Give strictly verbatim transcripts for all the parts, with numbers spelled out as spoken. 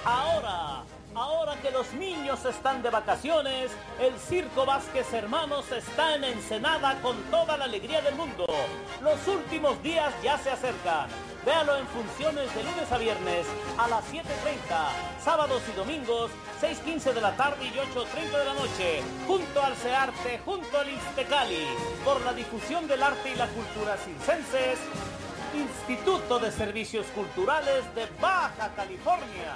Ahora, ahora que los niños están de vacaciones, el Circo Vázquez Hermanos está en Ensenada con toda la alegría del mundo. Los últimos días ya se acercan. Véalo en funciones de lunes a viernes a las siete treinta, sábados y domingos, seis quince de la tarde y ocho treinta de la noche, junto al CEARTE, junto al INSTECALI, por la difusión del arte y la cultura circenses, Instituto de Servicios Culturales de Baja California.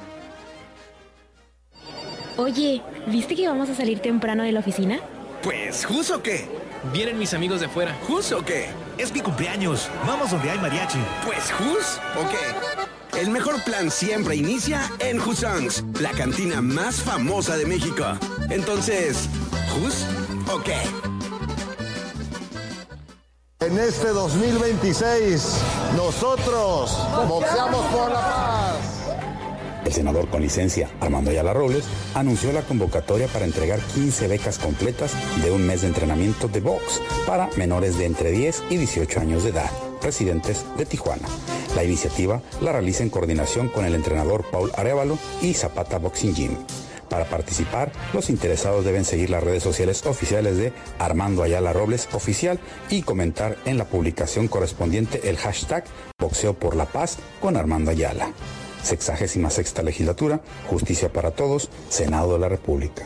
Oye, ¿viste que vamos a salir temprano de la oficina? Pues, ¿justo qué? Vienen mis amigos de fuera. ¿Justo qué? Es mi cumpleaños. Vamos donde hay mariachi. Pues, ¿jus o qué? El mejor plan siempre inicia en Husongs, la cantina más famosa de México. Entonces, ¿jus o qué? En este dos mil veintiséis, nosotros boxeamos por la paz. El senador con licencia, Armando Ayala Robles, anunció la convocatoria para entregar quince becas completas de un mes de entrenamiento de box para menores de entre diez y dieciocho años de edad, residentes de Tijuana. La iniciativa la realiza en coordinación con el entrenador Paul Arévalo y Zapata Boxing Gym. Para participar, los interesados deben seguir las redes sociales oficiales de Armando Ayala Robles Oficial y comentar en la publicación correspondiente el hashtag Boxeo por la Paz con Armando Ayala. Sexagésima sexta legislatura, Justicia para Todos, Senado de la República.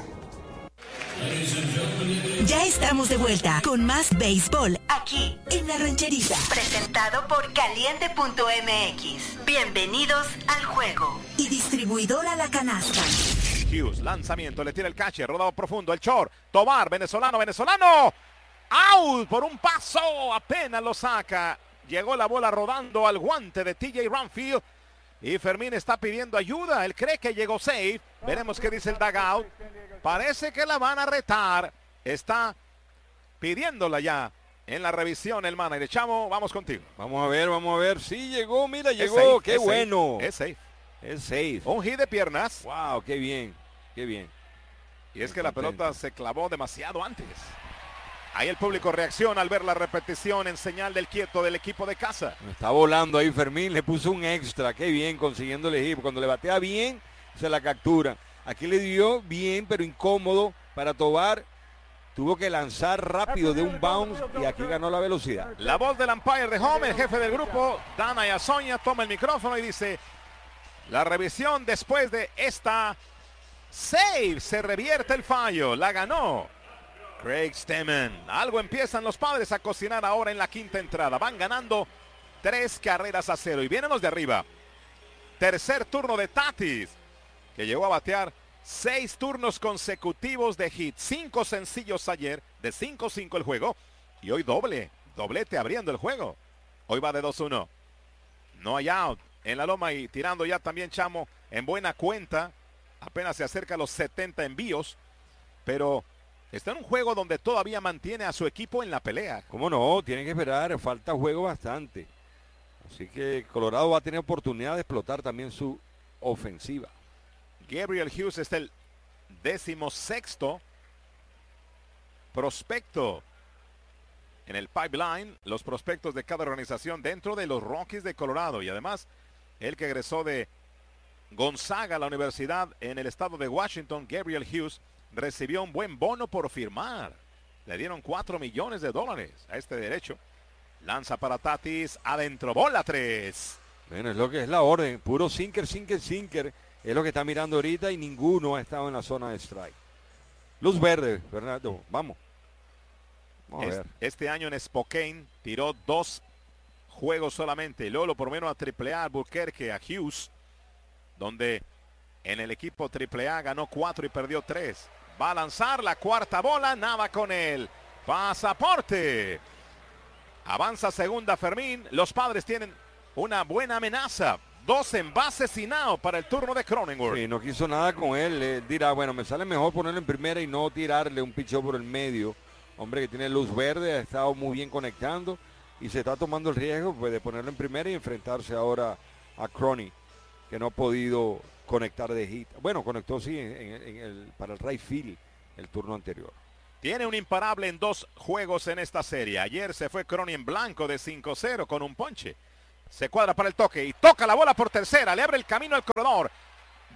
Ya estamos de vuelta con más béisbol aquí en La Rancherita. Presentado por caliente punto m x. Bienvenidos al juego. Y distribuidora La Canasta. Hughes, lanzamiento, le tira el catcher, rodado profundo, el short, Tobar, venezolano, venezolano, out por un paso, apenas lo saca, llegó la bola rodando al guante de T J Ranfield y Fermín está pidiendo ayuda, él cree que llegó safe, veremos qué dice el dugout, parece que la van a retar, está pidiéndola ya en la revisión el manager. Chamo, vamos contigo. Vamos a ver, vamos a ver, sí llegó, mira, llegó, safe, qué es bueno. Safe, es safe. Es safe. Un hit de piernas. Wow, qué bien, qué bien. Y es que la pelota se clavó demasiado antes. Ahí el público reacciona al ver la repetición en señal del quieto del equipo de casa. Está volando ahí Fermín, le puso un extra, qué bien consiguiendo el hit. Cuando le batea bien, se la captura. Aquí le dio bien, pero incómodo para Tobar. Tuvo que lanzar rápido de un bounce y aquí ganó la velocidad. La voz del umpire de home, el jefe del grupo, Dana Yasoña, toma el micrófono y dice: la revisión después de esta save, se revierte el fallo, la ganó Craig Stammen. Algo empiezan los Padres a cocinar ahora en la quinta entrada. Van ganando tres carreras a cero y vienen los de arriba. Tercer turno de Tatis, que llegó a batear seis turnos consecutivos de hit. Cinco sencillos ayer, de cinco cinco el juego. Y hoy doble, doblete abriendo el juego. Hoy va de dos uno. No hay out en la loma y tirando ya también Chamo en buena cuenta. Apenas se acerca a los setenta envíos. Pero está en un juego donde todavía mantiene a su equipo en la pelea. ¿Cómo no? Tienen que esperar, falta juego bastante. Así que Colorado va a tener oportunidad de explotar también su ofensiva. Gabriel Hughes es el decimosexto prospecto en el pipeline, los prospectos de cada organización dentro de los Rockies de Colorado. Y además, el que egresó de Gonzaga, la universidad en el estado de Washington, Gabriel Hughes, recibió un buen bono por firmar. Le dieron cuatro millones de dólares a este derecho. Lanza para Tatis, adentro, bola tres. Bueno, es lo que es la orden, puro sinker, sinker, sinker. Es lo que está mirando ahorita y ninguno ha estado en la zona de strike. Luz verde, Fernando, vamos. Vamos a ver. Este año en Spokane tiró dos juegos solamente. Y luego lo por menos a triple A Albuquerque, a Hughes, donde en el equipo triple A ganó cuatro y perdió tres. Va a lanzar la cuarta bola, nada con él. Pasaporte. Avanza segunda Fermín. Los Padres tienen una buena amenaza. Dos envases sin out para el turno de Cronenworth. Sí, no quiso nada con él. Él dirá, bueno, me sale mejor ponerlo en primera y no tirarle un picheo por el medio. Hombre que tiene luz verde, ha estado muy bien conectando y se está tomando el riesgo pues, de ponerlo en primera y enfrentarse ahora a Crony, que no ha podido conectar de hit. Bueno, conectó sí en, en, en el, para el right field el turno anterior. Tiene un imparable en dos juegos en esta serie. Ayer se fue Crony en blanco de cinco cero con un ponche. Se cuadra para el toque y toca la bola por tercera. Le abre el camino al corredor.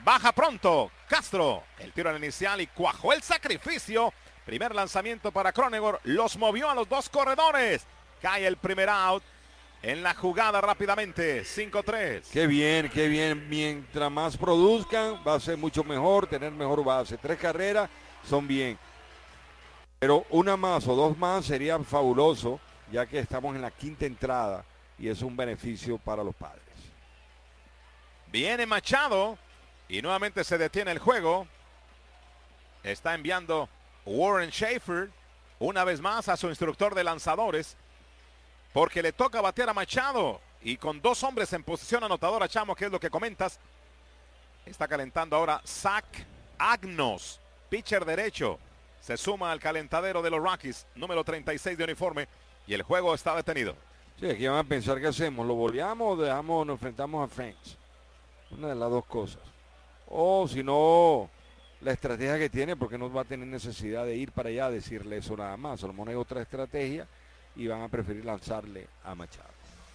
Baja pronto Castro. El tiro al inicial y cuajó el sacrificio. Primer lanzamiento para Cronenworth. Los movió a los dos corredores. Cae el primer out en la jugada rápidamente. cinco tres. Qué bien, qué bien. Mientras más produzcan, va a ser mucho mejor, tener mejor base. Tres carreras son bien. Pero una más o dos más sería fabuloso, ya que estamos en la quinta entrada y es un beneficio para los Padres. Viene Machado y nuevamente se detiene el juego. Está enviando Warren Schaefer una vez más a su instructor de lanzadores, porque le toca batear a Machado y con dos hombres en posición anotadora, Chamo, que es lo que comentas. Está calentando ahora Zach Agnos, pitcher derecho. Se suma al calentadero de los Rockies, número treinta y seis de uniforme, y el juego está detenido. Sí, aquí van a pensar qué hacemos, lo boleamos o dejamos, nos enfrentamos a Franks. Una de las dos cosas. O si no, la estrategia que tiene, porque no va a tener necesidad de ir para allá a decirle eso nada más. A lo mejor hay otra estrategia y van a preferir lanzarle a Machado.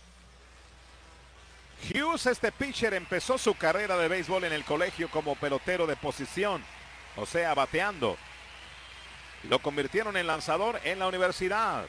Hughes, este pitcher, empezó su carrera de béisbol en el colegio como pelotero de posición, o sea, bateando. Lo convirtieron en lanzador en la universidad.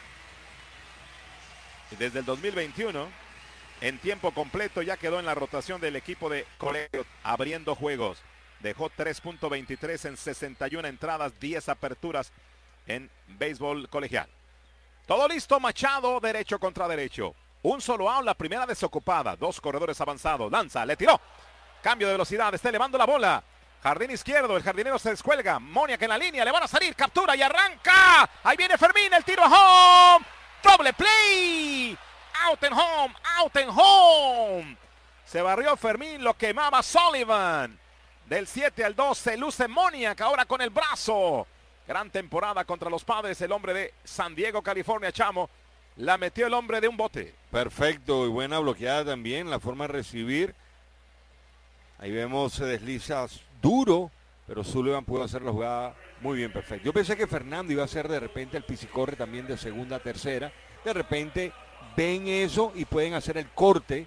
Desde el dos mil veintiuno, en tiempo completo, ya quedó en la rotación del equipo de colegio, abriendo juegos. Dejó tres punto veintitrés en sesenta y una entradas, diez aperturas en béisbol colegial. Todo listo, Machado, derecho contra derecho. Un solo out, la primera desocupada. Dos corredores avanzados. Lanza, le tiró. Cambio de velocidad, está elevando la bola. Jardín izquierdo, el jardinero se descuelga. Moniak en la línea, le van a salir, captura y arranca. Ahí viene Fermín, el tiro a home. Doble play. Out and home, out and home. Se barrió Fermín, lo quemaba Sullivan. Del siete al dos se luce Moniak ahora con el brazo. Gran temporada contra los Padres, el hombre de San Diego, California, Chamo. La metió el hombre de un bote. Perfecto, y buena bloqueada también, la forma de recibir. Ahí vemos, se desliza duro, pero Sullivan pudo hacer la jugada muy bien, perfecto. Yo pensé que Fernando iba a hacer de repente el pisicorre también de segunda a tercera. De repente ven eso y pueden hacer el corte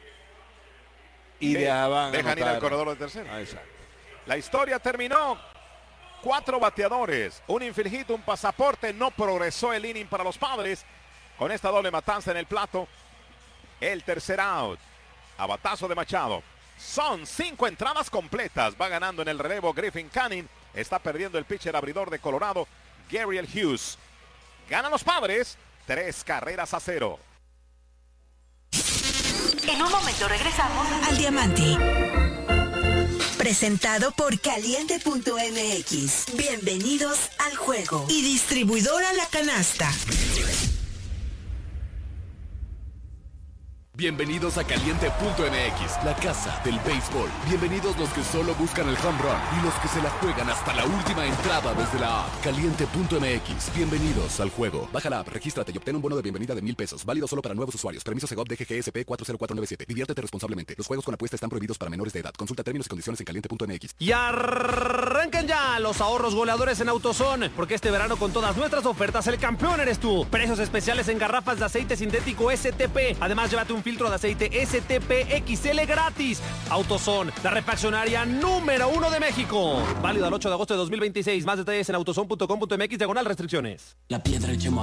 y De, dejaban dejan ir anotar. al corredor de tercera. Ah, exacto. La historia terminó. Cuatro bateadores, un infield hit, un pasaporte. No progresó el inning para los Padres. Con esta doble matanza en el plato, el tercer out. A batazo de Machado. Son cinco entradas completas. Va ganando en el relevo Griffin Canning. Está perdiendo el pitcher abridor de Colorado, Gabriel Hughes. Ganan los Padres, tres carreras a cero. En un momento regresamos al Diamante. Presentado por Caliente punto M X. Bienvenidos al juego. Y distribuidora La Canasta. Bienvenidos a Caliente punto M X, la casa del béisbol. Bienvenidos los que solo buscan el home run y los que se la juegan hasta la última entrada desde la app. Caliente punto M X, bienvenidos al juego. Baja la app, regístrate y obtén un bono de bienvenida de mil pesos. Válido solo para nuevos usuarios. Permiso Segov D G G S P cuatro cero cuatro nueve siete. Diviértete responsablemente. Los juegos con apuesta están prohibidos para menores de edad. Consulta términos y condiciones en Caliente punto M X. Y arranquen ya los ahorros goleadores en AutoZone, porque este verano con todas nuestras ofertas el campeón eres tú. Precios especiales en garrafas de aceite sintético S T P. Además, llévate un filtro de aceite S T P X L gratis. AutoZone, la refaccionaria número uno de México. Válido al ocho de agosto de dos mil veintiséis. Más detalles en autozone punto com punto M X diagonal restricciones. La piedra, el Chemo